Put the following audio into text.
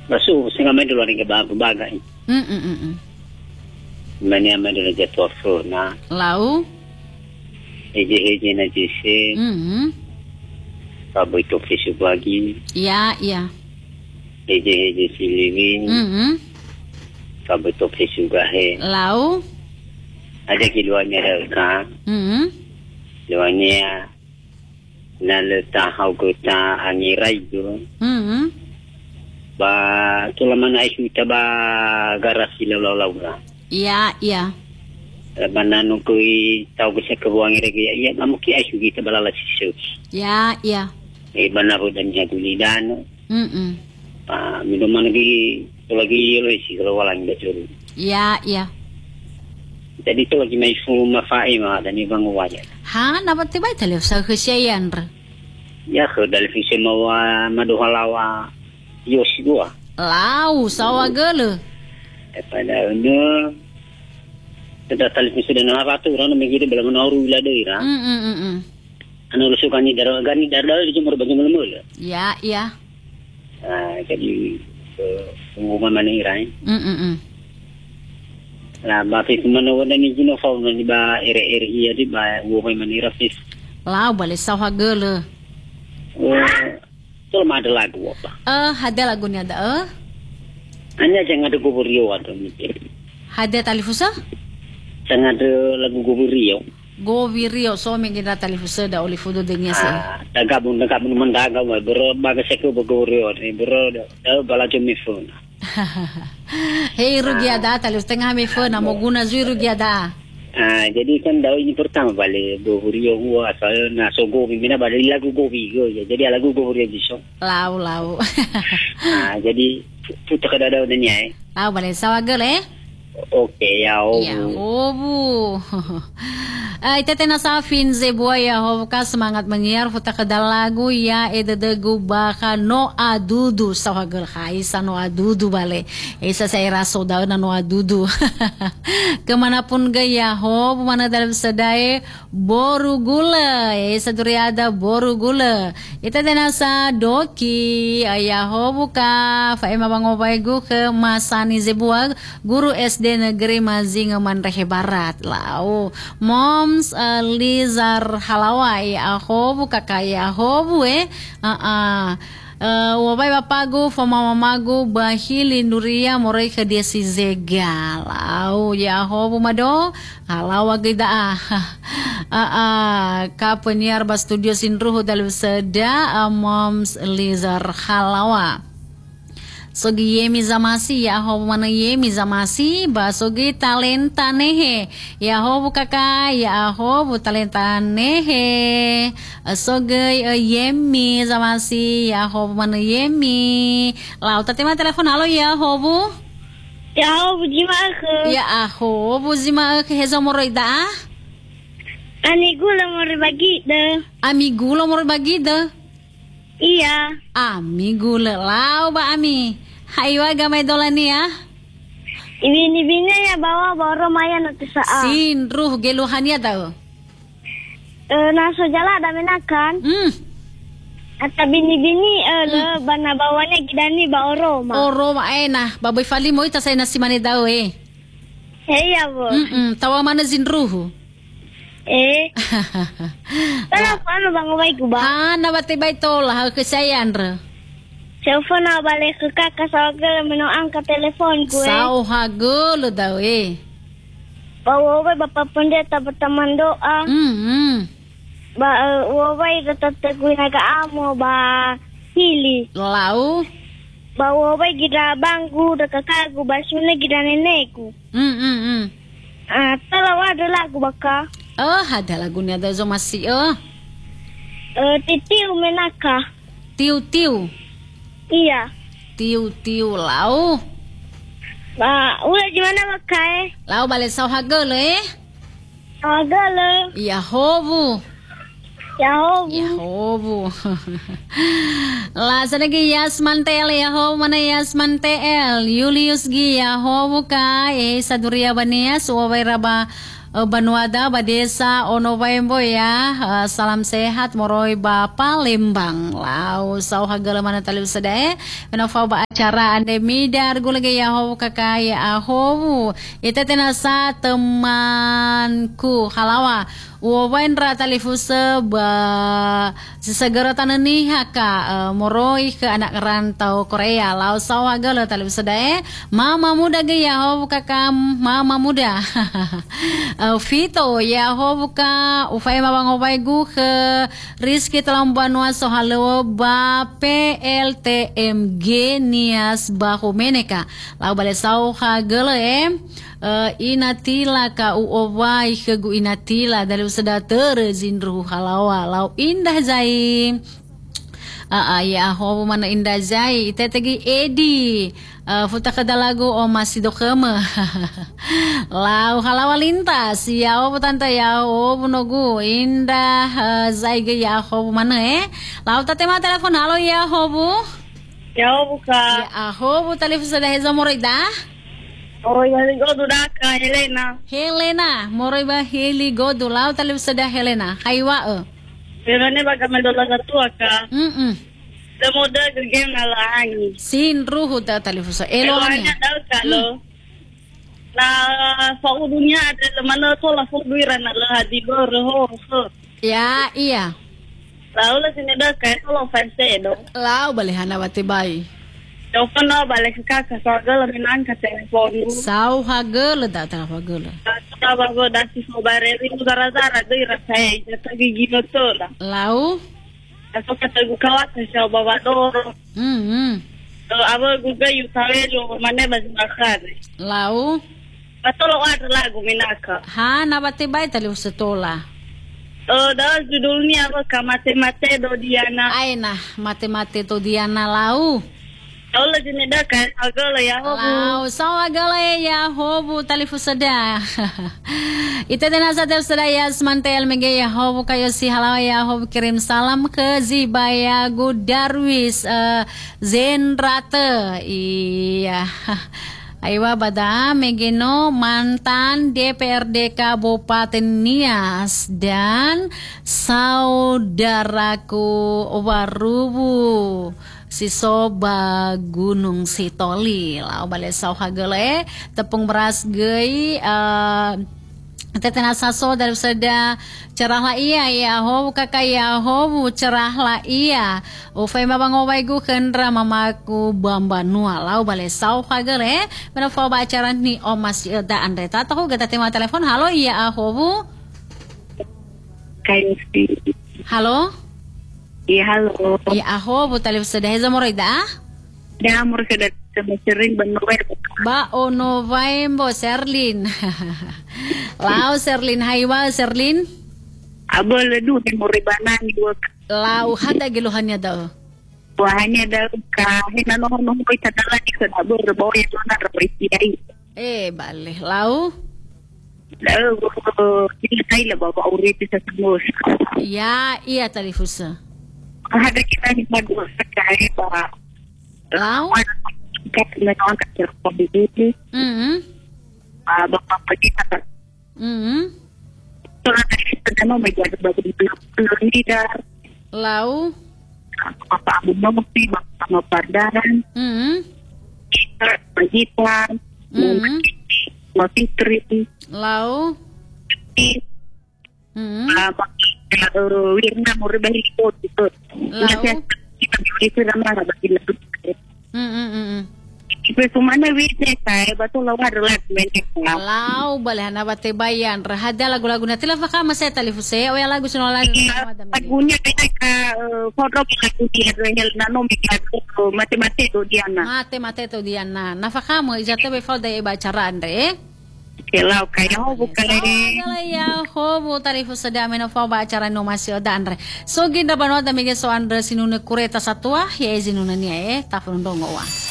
Basu singa may dulu ning bagay. Mani may dulu jatuh na. Lau? Heje na jise. Paboy to fisu bagi. Ya. Heje silivin. Paboy to fisu gahe. Lau? Ada kiluannya ka. Luannya na leta hauguta angirai do. Ba tulaman aisu taba garasi lalau. Iya. Bananu kui tau ke sekebuang irege ya mamuki aisu kita balala sisu. Ya. Banaru dan jagulidan. Minuman lagi lo isi kalau walang betul. Ya. Jadi itu lagi mai fu mafai ma dan ibang waja. Ha, nabat tiba tali sa khusyayan ra. Ya ke dal fi semawa maduhalawa yosi gua. Lau sawa gele. Pada unu sudah tali fi sudah na ratu ran megide belang nauru ila deira. Anu rusukani gani darda di jumur bagi mulmul. Ya. Jadi pengumuman mana irai. Lah bafi kumana wala ni jino fauna di ba ere iya di ba wo mai manira fis. Lau bale sawa gele. Tol ma ada lagu apa? Ada lagunya ada. Hanya jangan ada goburio atau mikir. Ada talifusa? Jangan ada lagu goburio. Goburio so mengira talifusa da olifudo dengnya se. Dagabun mendaga wa bero baga seko goburio ni bero da bala jomifun. Hei rugiada talus tengah me phone amo guna zui rugiada. Jadi kan daw ini pertama balik goburio gua asal na so gobi mina balik lagu gobi go ya. Jadi lagu goburio di so. Lau. Jadi putar kada daw niya. Lau balik sawa gele. Okay, ya obu. Ita na finze buaya ka semangat menyiar futa kada lagu ya ededegu baka no adudu sawagal kaisa no adudu bale. Isa saya raso daw na no adudu. Kemanapun gaya ho mana dalam sedai boru gula. Isa duriada boru gula. Ita sa doki ayah ho buka fa ema bangobaigu ke masani zebuag guru SD Negeri Mazing Manrehe Barat. Lau Moms Lizar Halawai ahobu kakaya ahobu wabai bapagu famamagu bahili nuria morai ke dia si zega. Lau ya ahobu mado halawa gida ka penyiar ba studio sinruhu dalu seda Moms Lizar Halawa. Sogi yemi zamasi ya ho mana yemi zamasi ba sogi talenta nehe ya ho kaka ya ho talenta nehe sogi yemi zamasi ya ho mana yemi lau tatema telepon halo ya ho bu jima ke ya ho bu jima ke hezo moroida amigula mor bagi de iya amigula lau ba ami Haywa gamay dolani ya. Ibini ya bawa romayan nanti saat. Sinruh geluhannya tahu. Naso jala ada menakan. Ata bini le bana bawanya gidani bawa Roma. Oh Roma nah baboy fali mo ita say nasimani daw eh. Heya bo. Tawa mana zinruh. Ano bang ubay ko ba? Nabatibay to lah kesayan ra. Telepon na balik ke kakak sawagal angkat telepon gue. Sauhagul daw eh. Wawai bapak pendeta berteman doa. Wawai tetap teguh naga amo ba hili. Lau. Wawai gira bangku dekat kakakku basune gira nenekku. Kalau ada lagu baka. Ada lagunya ada masih Titiu menaka. Tiu. Iya. Tiu lau. Udah gimana makai? Lau balik sauhagul eh. Sauhagul. Yahobu. Lah sadagi Yasman TL Yahobu mana Yasman TL Julius Gi Yahobu ka saduria bania suwai raba Banuada Badesa Ono Baembo ya salam sehat moroi Bapa Lembang lau sauhagul mana talib sedae menafau ba acara ande midar gulage ya ho kakaya ahobu ita tena sa temanku halawa wawain ra talifusa ba sesegera tanani haka moroi ke anak rantau Korea lau sawa gala talifusa dae mama muda ge ya ho kakam mama muda Vito ya ho ka ufai mabang obai gu ke Rizky telambanua sohalo ba PLTMG Nias Bahu Meneka lau bale sau ha gala inatila ka uowai ke gu inatila dari usada terezin ruh halawa lau indah zai ya ho mana indah zai itetegi Edi futa kada lagu o masih dokema lau halawa lintas ya o tante ya o bunogu indah zai ge ya ho mana lau tatema telepon halo ya ho bu ya buka ya ho bu telepon sudah heza moroida Moroi Heli Godu daka Helena moroi ba Heli Godu lau telepon sudah Helena haywa Helena baga medola gatua ka Semoga gergen ala angi sin ruhu ta talifusa eloanya kalau na faudunya ada mana tola fauduiran ala di boroho ya iya lalu sini dah kayak tola fanse do lau balehana bate bai eu pernah balik ke kakak soalnya lebih nangka telepon sau hagel da ta hagel ta bago dasi sobareri zara-zara dei rasai jata gigi tola lau aku kata gue kawat saya bawa dorong. Aba gue gayu tawelo mana baju makar. Lau. Betul ada lagu minaka. Ha nabate bai tali usetola. Dah judulnya apa mate-mate do Diana. Aina mate-mate to Diana lau. Allah jeneda kan agala ya hobu. Lau sawa agala ya hobu tali fusada. Ita dena sa terusada ya semantel mege ya hobu kayo si halawa ya hobu kirim salam ke Zibaya Gudarwis Zenrate iya aywa bada megeno mantan DPRD Kabupaten Nias dan saudaraku Warubu si Soba Gunung Sitoli lau bale sau hagele tepung beras gei tetena saso dari sada cerahlah iya ya ho kakak ya ho cerahlah iya ufai mabang owai gu kendra mamaku bambanua lau bale sau hagele mana fo acara ni o masih ada andre tahu gata tema telepon halo iya ho bu halo iya halo iya ho bu telepon sada heza moroida dah mur kada sering benovember ba o November Serlin lau Serlin haywa Serlin abol du muribana ni dua lau hada geluhannya daw buahnya daw ka hinano no ko itadala ni sa abol bawa itu na represiai bale lau ini saya bawa urip sa semus ya iya talifusa ada kita ni bagus sekali ba lau kita nak kerja politik bapak kita soalnya kita mau menjadi bagian leader lau bapak abu mesti bapak mau pardaran kita bagian mau fitri lau bapak wirna mau rebeli itu kita bisa ramah bagi lebih Pesumana witness saya betul lawan relat menek. Lau baleh na bate bayan rahada lagu-lagu na tila faka masay talifuse o ya lagu suno lagu lagunya ka foto lagu dia rehel nano mikir mate-mate to Diana. Mate-mate to Diana. Nafaka mo ijate be falda e bacara andre. Kelau kaya ho bukale. Ya ho bu talifuse da meno fa bacara no masih da andre. So ginda banwa da mige so andre sinune kureta satua ya izinuna ni tafun dongo wa.